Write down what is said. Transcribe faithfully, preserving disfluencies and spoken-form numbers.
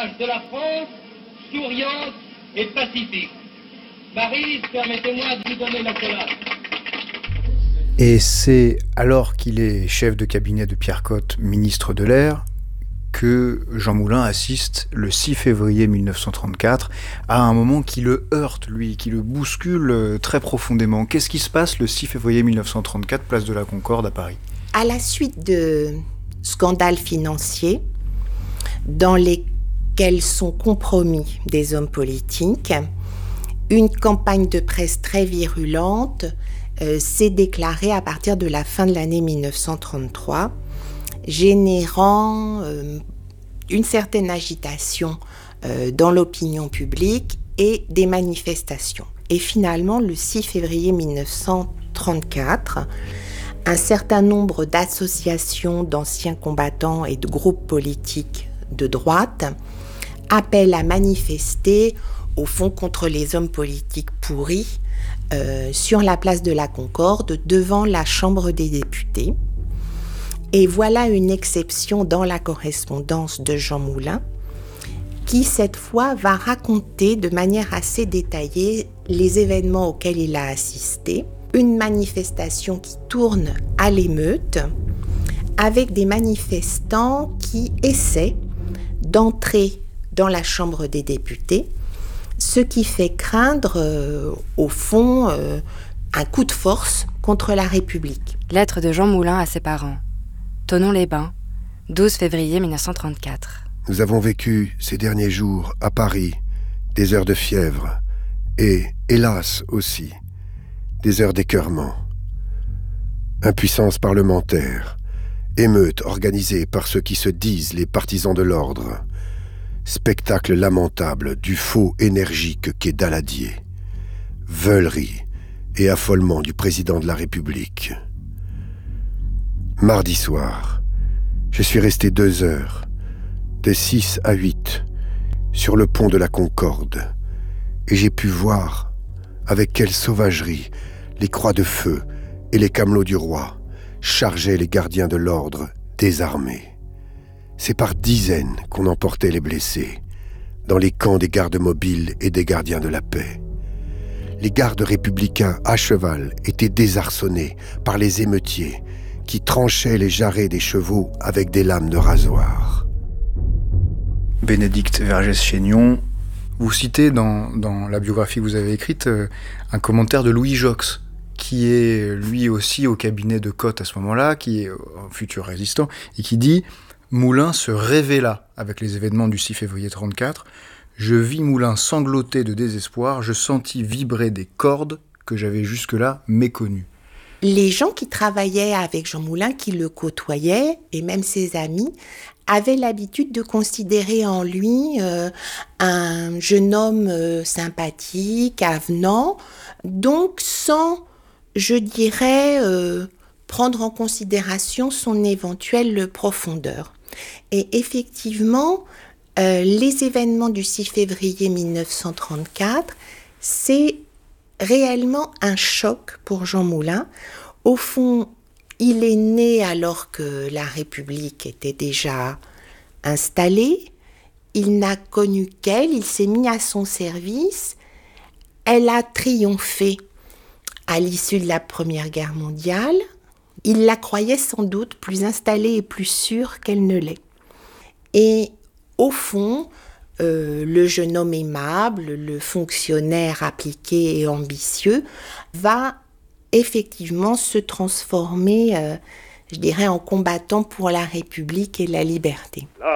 image de la France souriante et pacifique. Maryse, permettez-moi de vous donner la collade. Et c'est alors qu'il est chef de cabinet de Pierre Cot, ministre de l'Air, que Jean Moulin assiste le six février mille neuf cent trente-quatre à un moment qui le heurte, lui, qui le bouscule très profondément. Qu'est-ce qui se passe le six février mille neuf cent trente-quatre, place de la Concorde à Paris ? À la suite de scandales financiers dans lesquels sont compromis des hommes politiques, une campagne de presse très virulente euh, s'est déclarée à partir de la fin de l'année mille neuf cent trente-trois, générant euh, une certaine agitation euh, dans l'opinion publique et des manifestations. Et finalement, le six février mille neuf cent trente-quatre, un certain nombre d'associations d'anciens combattants et de groupes politiques de droite appellent à manifester, au fond, contre les hommes politiques pourris euh, sur la place de la Concorde, devant la Chambre des députés. Et voilà une exception dans la correspondance de Jean Moulin, qui cette fois va raconter de manière assez détaillée les événements auxquels il a assisté. Une manifestation qui tourne à l'émeute, avec des manifestants qui essaient d'entrer dans la Chambre des députés, ce qui fait craindre, euh, au fond, euh, un coup de force contre la République. Lettre de Jean Moulin à ses parents. Thonon-les-Bains, douze février mille neuf cent trente-quatre. Nous avons vécu ces derniers jours à Paris des heures de fièvre et, hélas aussi, des heures d'écœurement. Impuissance parlementaire, émeute organisée par ceux qui se disent les partisans de l'ordre, spectacle lamentable du faux énergique qu'est Daladier, veulerie et affolement du président de la République. Mardi soir, je suis resté deux heures, de six à huit, sur le pont de la Concorde, et j'ai pu voir avec quelle sauvagerie les croix de feu et les camelots du roi chargeaient les gardiens de l'ordre désarmés. C'est par dizaines qu'on emportait les blessés, dans les camps des gardes mobiles et des gardiens de la paix. Les gardes républicains à cheval étaient désarçonnés par les émeutiers qui tranchaient les jarrets des chevaux avec des lames de rasoir. Bénédicte Vergès-Chaignon, vous citez dans, dans la biographie que vous avez écrite euh, un commentaire de Louis Jox, qui est lui aussi au cabinet de Cot à ce moment-là, qui est un futur résistant, et qui dit « Moulin se révéla avec les événements du six février trente-quatre. Je vis Moulin sangloter de désespoir, je sentis vibrer des cordes que j'avais jusque-là méconnues. » Les gens qui travaillaient avec Jean Moulin, qui le côtoyaient, et même ses amis, avaient l'habitude de considérer en lui euh, un jeune homme euh, sympathique, avenant, donc sans, je dirais, euh, prendre en considération son éventuelle profondeur. Et effectivement, euh, les événements du six février mille neuf cent trente-quatre, c'est réellement un choc pour Jean Moulin. Au fond, il est né alors que la République était déjà installée. Il n'a connu qu'elle, il s'est mis à son service. Elle a triomphé à l'issue de la Première Guerre mondiale. Il la croyait sans doute plus installée et plus sûre qu'elle ne l'est. Et au fond, euh, le jeune homme aimable, le fonctionnaire appliqué et ambitieux, va effectivement se transformer, euh, je dirais, en combattant pour la République et la liberté.